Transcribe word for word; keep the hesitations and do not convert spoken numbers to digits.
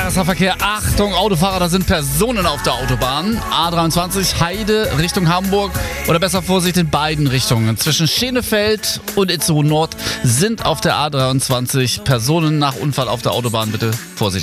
Verkehr. Achtung, Autofahrer, da sind Personen auf der Autobahn. A dreiundzwanzig Heide Richtung Hamburg oder besser Vorsicht in beiden Richtungen. Zwischen Schenefeld und Itzehoe Nord sind auf der A dreiundzwanzig Personen nach Unfall auf der Autobahn. Bitte Vorsicht.